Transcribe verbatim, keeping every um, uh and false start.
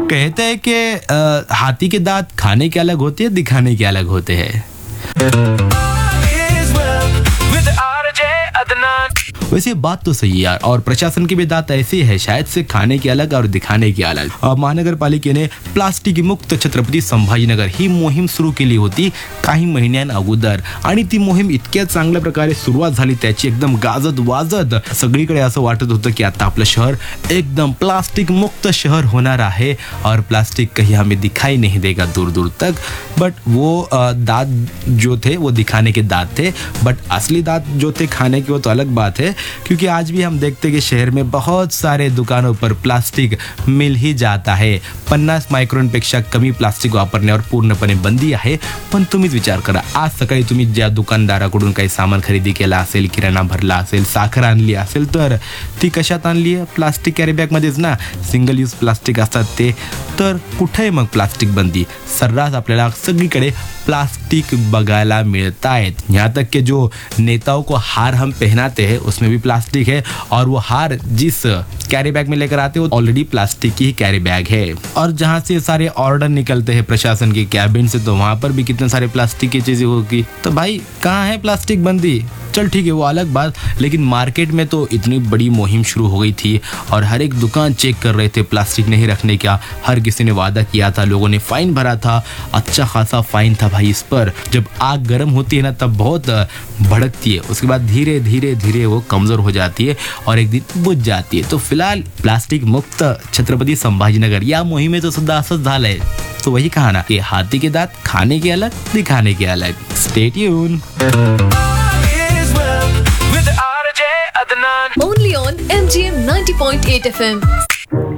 कहते हैं कि अ, हाथी के दांत खाने के अलग होते हैं, दिखाने के अलग होते हैं। वैसे बात तो सही है यार, और प्रशासन की भी दांत ऐसी है, शायद से खाने के अलग और दिखाने के अलग। महानगर पालिकेने प्लास्टिक मुक्त छत्रपती संभाजीनगर ही मोहीम सुरू केली होती काही महिन्यां अगोदर, आणि ती मोहीम इतक्या चांगल्या प्रकारे सुरुवात झाली त्याची, एकदम गाजत वाजत सगळीकडे असं वाटत होतं की आता आपलं शहर एकदम प्लास्टिक मुक्त शहर होणार आहे और प्लास्टिक कहीं हमें दिखाई नहीं देगा दूर दूर तक। बट वो दांत जो थे वो दिखाने के दांत थे, बट असली दांत जो थे खाने के वो तो अलग बात है, क्योंकि आज भी हम देखते हैं कि शहर में बहुत सारे दुकानों पर प्लास्टिक मिल ही जाता है। पन्नास मायक्रॉन पेक्षा कमी प्लास्टिक वापरण्यावर पूर्णपणे बंदी आहे। पण तुम्हीच विचार करा, आज सकाळी तुम्ही ज्या दुकानदाराकडून काही सामान खरेदी केला असेल, किराणा भरला असेल, साखर आणली असेल, तर ती कशात आणली आहे? प्लास्टिक कॅरी बॅगमध्येच ना, सिंगल यूज प्लास्टिक असतात ते। तर कुठे मग प्लास्टिक बंदी? सर्रास आपल्याला सगळीकडे प्लास्टिक बगाला मिलता है। यहाँ तक कि जो नेताओं को हार हम पहनाते हैं उसमें भी प्लास्टिक है, और वो हार जिस कैरी बैग में लेकर आते हैं वो ऑलरेडी प्लास्टिक की ही कैरी बैग है। और जहाँ से सारे ऑर्डर निकलते हैं प्रशासन के कैबिन से, तो वहाँ पर भी कितने सारे प्लास्टिक की चीज़ें होगी। तो भाई कहाँ है प्लास्टिक बंदी? चल ठीक है वो अलग बात, लेकिन मार्केट में तो इतनी बड़ी मुहिम शुरू हो गई थी और हर एक दुकान चेक कर रहे थे प्लास्टिक नहीं रखने का। हर किसी ने वादा किया था, लोगों ने फाइन भरा था, अच्छा खासा फाइन था भाई इस पर। जब आग गर्म होती है ना तब बहुत भड़कती है, उसके बाद धीरे धीरे धीरे वो कमज़ोर हो जाती है और एक दिन बुझ जाती है। तो फिलहाल प्लास्टिक मुक्त छत्रपती संभाजीनगर या मोहिमेचं सुद्धा असंच झालंय। तो वही कहा ना कि हाथी के दांत खाने के अलग, दिखाने के अलग। Stay tune. Only on M G M ninety point eight F M.